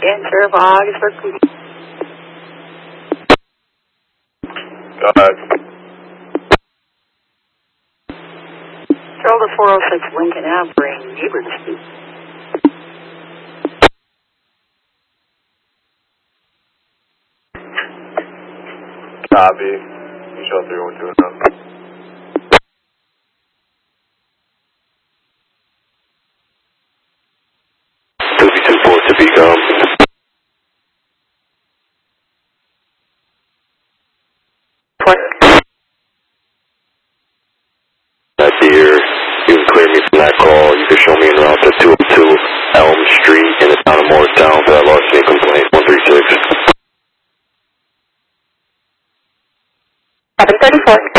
And Sheriff Augsburg. Go ahead. Control to 406 Lincoln Ave for a neighbor dispute. Copy. You show 312 now. To become. That deer, you can clear me from that call. You can show me en route to 202 Elm Street in the town of Morristown for that larceny complaint, 136. 734.